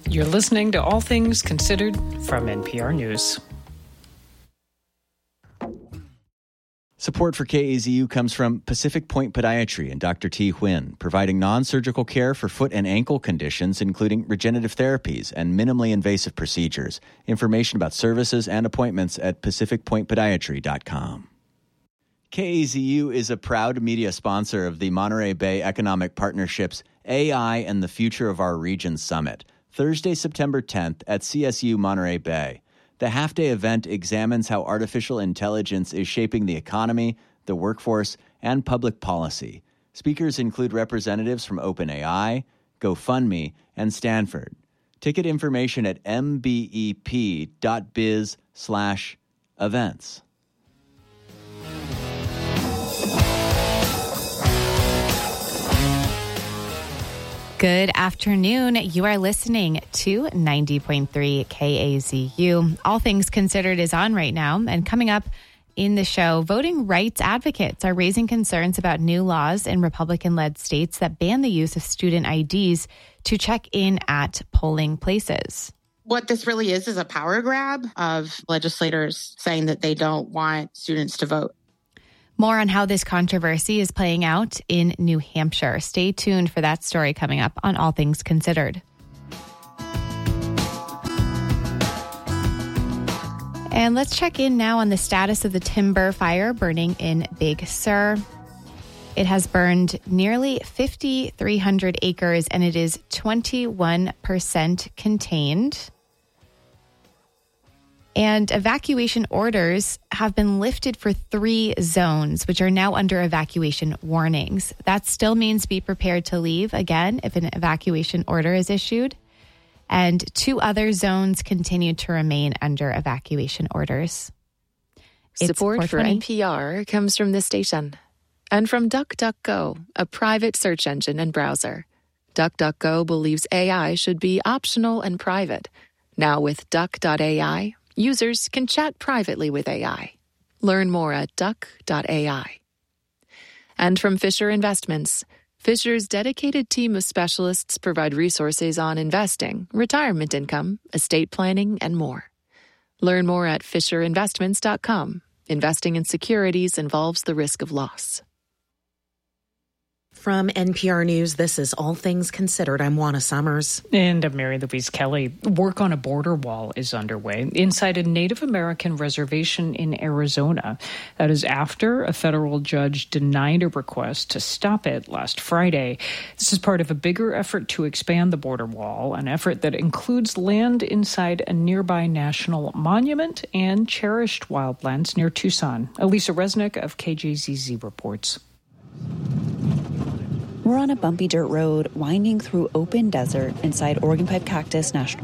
You're listening to All Things Considered from NPR News. Support for KAZU comes from Pacific Point Podiatry and Dr. T. Huynh, providing non-surgical care for foot and ankle conditions, including regenerative therapies and minimally invasive procedures. Information about services and appointments at pacificpointpodiatry.com. KAZU is a proud media sponsor of the Monterey Bay Economic Partnership's AI and the Future of Our Region Summit, Thursday, September 10th at CSU Monterey Bay. The half-day event examines how artificial intelligence is shaping the economy, the workforce, and public policy. Speakers include representatives from OpenAI, GoFundMe, and Stanford. Ticket information at mbep.biz/events. Good afternoon. You are listening to 90.3 KAZU. All Things Considered is on right now. And coming up in the show, voting rights advocates are raising concerns about new laws in Republican-led states that ban the use of student IDs to check in at polling places. What this really is a power grab of legislators saying that they don't want students to vote. More on how this controversy is playing out in New Hampshire. Stay tuned for that story coming up on All Things Considered. And let's check in now on the status of the timber fire burning in Big Sur. It has burned nearly 5,300 acres and it is 21% contained. And evacuation orders have been lifted for 3 zones, which are now under evacuation warnings. That still means be prepared to leave, again, if an evacuation order is issued. And 2 other zones continue to remain under evacuation orders. Support for NPR comes from this station and from DuckDuckGo, a private search engine and browser. DuckDuckGo believes AI should be optional and private. Now with Duck.ai, users can chat privately with AI. Learn more at duck.ai. And from Fisher Investments, Fisher's dedicated team of specialists provide resources on investing, retirement income, estate planning, and more. Learn more at fisherinvestments.com. Investing in securities involves the risk of loss. From NPR News, this is All Things Considered. I'm Juana Summers. And I'm Mary Louise Kelly. Work on a border wall is underway inside a Native American reservation in Arizona. That is after a federal judge denied a request to stop it last Friday. This is part of a bigger effort to expand the border wall, an effort that includes land inside a nearby national monument and cherished wildlands near Tucson. Elisa Resnick of KJZZ reports. We're on a bumpy dirt road winding through open desert inside Oregon Pipe Cactus National